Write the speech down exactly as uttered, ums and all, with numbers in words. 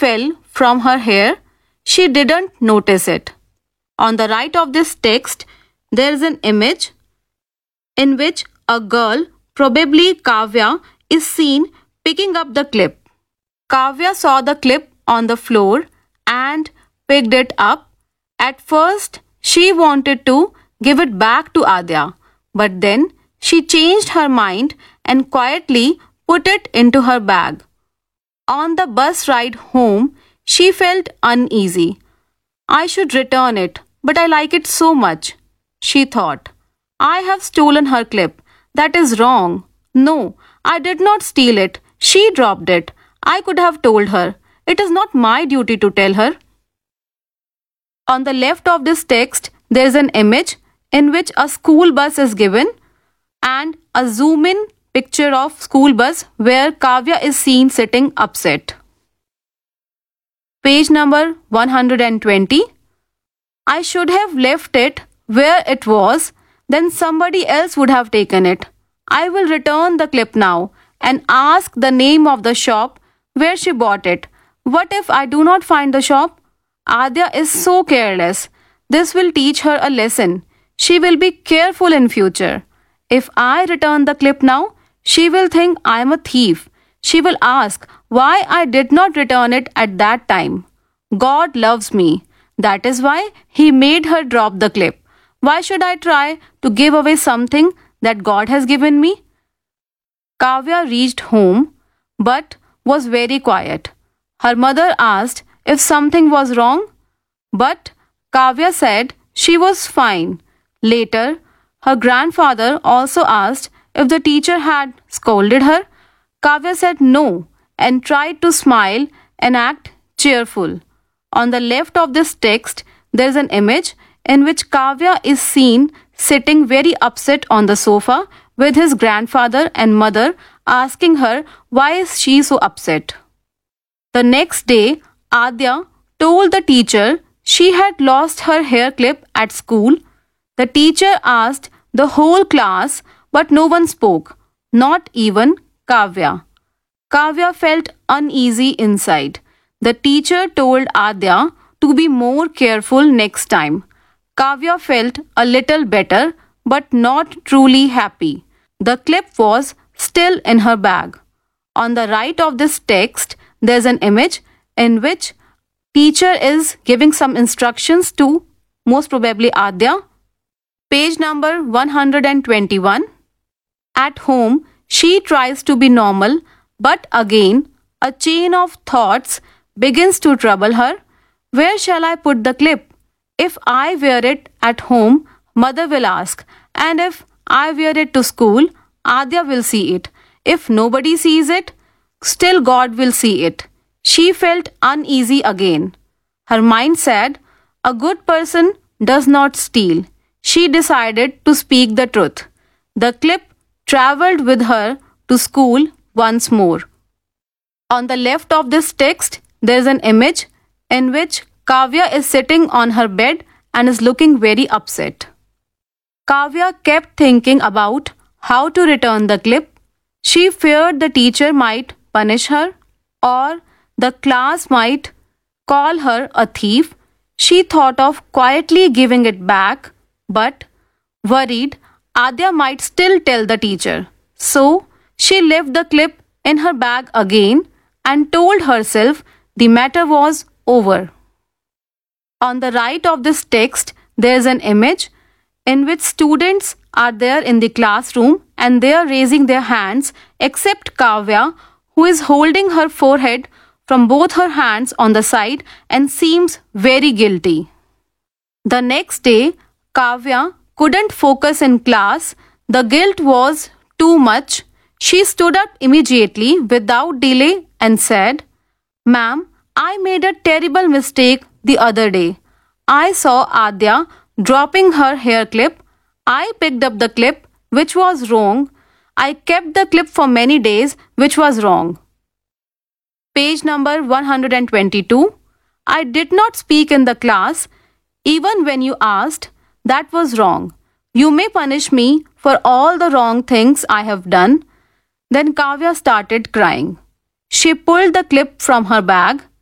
fell from her hair, she didn't notice it. On the right of this text, there is an image in which a girl, probably Kavya, is seen picking up the clip. Kavya saw the clip on the floor and picked it up. At first, she wanted to give it back to Adya, but then she changed her mind and quietly put it into her bag. On the bus ride home, she felt uneasy. I should return it, but I like it so much, she thought. I have stolen her clip. That is wrong. No, I did not steal it. She dropped it. I could have told her. It is not my duty to tell her. On the left of this text, there is an image in which a school bus is given and a zoom-in picture of school bus where Kavya is seen sitting upset. Page number one hundred twenty. I should have left it where it was, then somebody else would have taken it. I will return the clip now and ask the name of the shop where she bought it. What if I do not find the shop? Adya is so careless. This will teach her a lesson. She will be careful in future. If I return the clip now, she will think I am a thief. She will ask why I did not return it at that time. God loves me. That is why He made her drop the clip. Why should I try to give away something that God has given me? Kavya reached home but was very quiet. Her mother asked if something was wrong, but Kavya said she was fine. Later, her grandfather also asked if the teacher had scolded her. Kavya said no and tried to smile and act cheerful. On the left of this text, there is an image in which Kavya is seen sitting very upset on the sofa with his grandfather and mother asking her why is she so upset. The next day, Adya told the teacher she had lost her hair clip at school. The teacher asked the whole class, but no one spoke, not even Kavya. Kavya felt uneasy inside. The teacher told Adya to be more careful next time. Kavya felt a little better, but not truly happy. The clip was still in her bag. On the right of this text, there is an image in which teacher is giving some instructions to most probably Adya. Page number one hundred twenty-one. At home, she tries to be normal, but again, a chain of thoughts begins to trouble her. Where shall I put the clip? If I wear it at home, mother will ask, and if I wear it to school, Adya will see it. If nobody sees it, still God will see it. She felt uneasy again. Her mind said, a good person does not steal. She decided to speak the truth. The clip travelled with her to school once more. On the left of this text, there is an image in which Kavya is sitting on her bed and is looking very upset. Kavya kept thinking about how to return the clip. She feared the teacher might punish her or the class might call her a thief. She thought of quietly giving it back, but worried Adya might still tell the teacher. So she left the clip in her bag again and told herself the matter was over. On the right of this text, there is an image in which students are there in the classroom and they are raising their hands except Kavya, who is holding her forehead from both her hands on the side and seems very guilty. The next day, Kavya couldn't focus in class. The guilt was too much. She stood up immediately without delay and said, Ma'am, I made a terrible mistake the other day. I saw Adya dropping her hair clip. I picked up the clip, which was wrong. I kept the clip for many days, which was wrong. Page number one hundred twenty-two. I did not speak in the class. Even when you asked, that was wrong. You may punish me for all the wrong things I have done. Then Kavya started crying. She pulled the clip from her bag